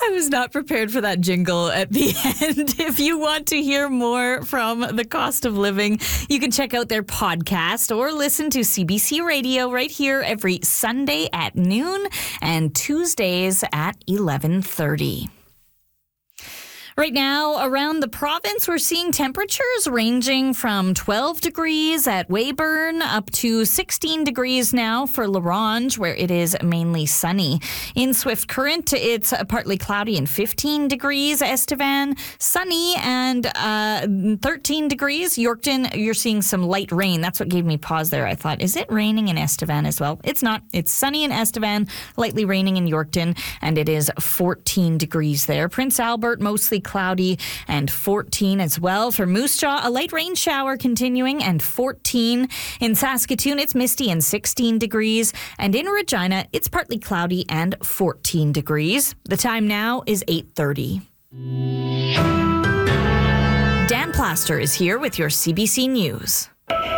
I was not prepared for that jingle at the end. If you want to hear more from the cost of living, you can check out their podcast or listen to CBC Radio right here every Sunday at noon and Tuesdays at 11:30. Right now, around the province, we're seeing temperatures ranging from 12 degrees at Weyburn up to 16 degrees now for La Ronge, where it is mainly sunny. In Swift Current, it's partly cloudy and 15 degrees. Estevan, sunny and 13 degrees. Yorkton, you're seeing some light rain. That's what gave me pause there. I thought, is it raining in Estevan as well? It's not. It's sunny in Estevan, lightly raining in Yorkton, and it is 14 degrees there. Prince Albert, mostly cloudy and 14 as well. For Moose Jaw, a light rain shower continuing and 14. In Saskatoon, it's misty and 16 degrees. And in Regina, it's partly cloudy and 14 degrees. The time now is 8:30. Dan Plaster is here with your CBC News.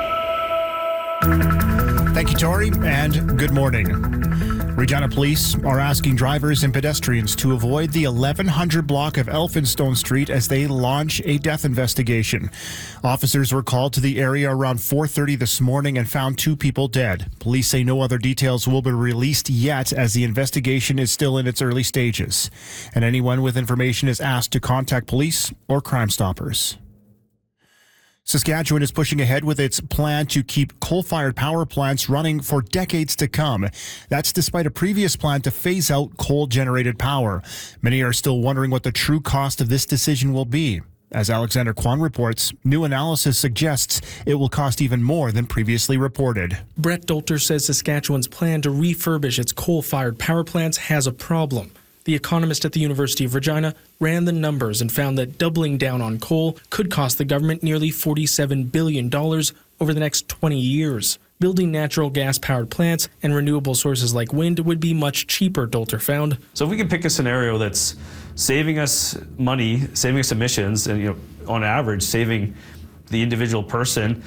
Thank you, Tori, and good morning. Regina Police are asking drivers and pedestrians to avoid the 1100 block of Elphinstone Street as they launch a death investigation. Officers were called to the area around 4:30 this morning and found 2 people dead. Police say no other details will be released yet as the investigation is still in its early stages. And anyone with information is asked to contact police or Crime Stoppers. Saskatchewan is pushing ahead with its plan to keep coal-fired power plants running for decades to come. That's despite a previous plan to phase out coal-generated power. Many are still wondering what the true cost of this decision will be. As Alexander Kwan reports, new analysis suggests it will cost even more than previously reported. Brett Dolter says Saskatchewan's plan to refurbish its coal-fired power plants has a problem. The economist at the University of Regina ran the numbers and found that doubling down on coal could cost the government nearly $47 billion over the next 20 years. Building natural gas-powered plants and renewable sources like wind would be much cheaper, Dolter found. So if we can pick a scenario that's saving us money, saving us emissions, and on average saving the individual person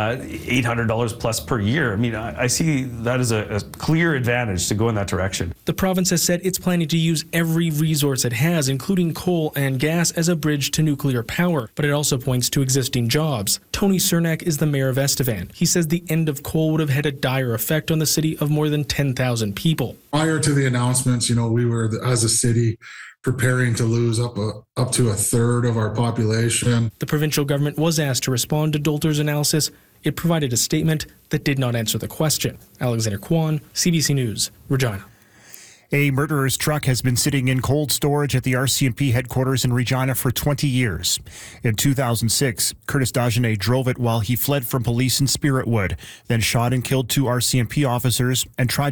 $800 plus per year. I mean, I see that as a clear advantage to go in that direction. The province has said it's planning to use every resource it has, including coal and gas, as a bridge to nuclear power, but it also points to existing jobs. Tony Cernak is the mayor of Estevan. He says the end of coal would have had a dire effect on the city of more than 10,000 people. Prior to the announcements, we were, as a city, preparing to lose up to a third of our population. The provincial government was asked to respond to Dolter's analysis. It provided a statement that did not answer the question. Alexander Kwan, CBC News, Regina. A murderer's truck has been sitting in cold storage at the RCMP headquarters in Regina for 20 years. In 2006, Curtis Dagenet drove it while he fled from police in Spiritwood, then shot and killed 2 RCMP officers and tried